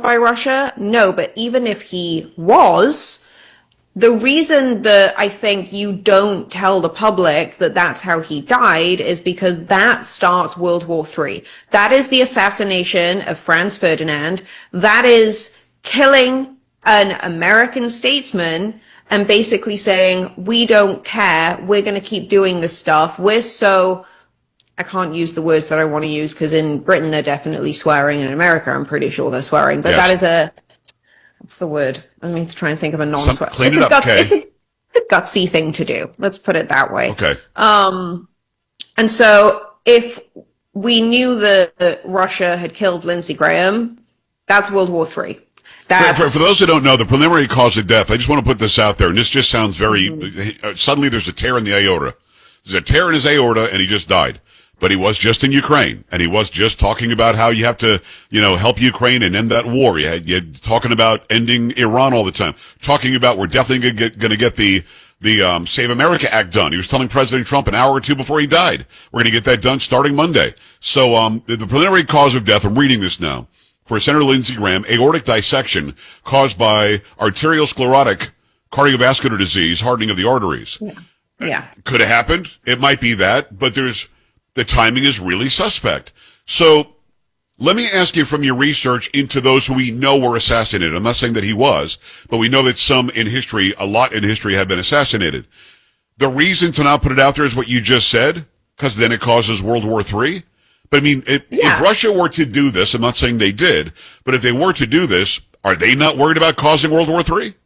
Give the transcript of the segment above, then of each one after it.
by Russia? No, but even if he was, the reason that I think you don't tell the public that that's how he died is because that starts World War III. That is the assassination of Franz Ferdinand. That is killing an American statesman and basically saying, we don't care, we're going to keep doing this stuff. I can't use the words that I want to use because in Britain they're definitely swearing, and in America I'm pretty sure they're swearing, but that is what's the word? I mean, to try and think of a non-swear. Clean it up, Kay. It's a gutsy thing to do. Let's put it that way. Okay. And so if we knew that Russia had killed Lindsey Graham, that's World War III. For those who don't know, the preliminary cause of death, I just want to put this out there, and this just sounds very, suddenly there's a tear in the aorta. There's a tear in his aorta, and he just died. But he was just in Ukraine, and he was just talking about how you have to, help Ukraine and end that war. You're talking about ending Iran all the time. Talking about we're definitely going to get the Save America Act done. He was telling President Trump an hour or two before he died, we're going to get that done starting Monday. So the preliminary cause of death, I'm reading this now, for Senator Lindsey Graham, aortic dissection caused by arteriosclerotic cardiovascular disease, hardening of the arteries. Yeah. Could have happened. It might be that, but the timing is really suspect. So let me ask you from your research into those who we know were assassinated. I'm not saying that he was, but we know that a lot in history have been assassinated. The reason to not put it out there is what you just said, because then it causes World War III. But I mean, if Russia were to do this, I'm not saying they did, but if they were to do this, are they not worried about causing World War III?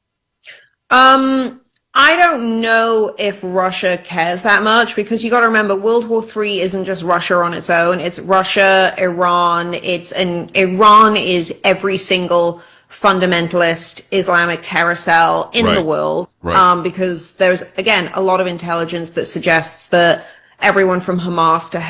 I don't know if Russia cares that much because you got to remember World War III isn't just Russia on its own. It's Russia, Iran. Iran is every single fundamentalist Islamic terror cell in the world. Right. Because there's, again, a lot of intelligence that suggests that everyone from Hamas to